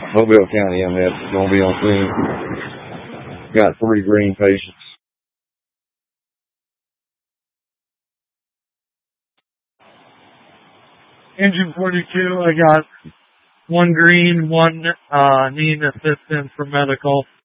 Mobile County MS is going to be on scene. Got 3 green patients. Engine 42, I got 1 green, 1 needing assistance for medical.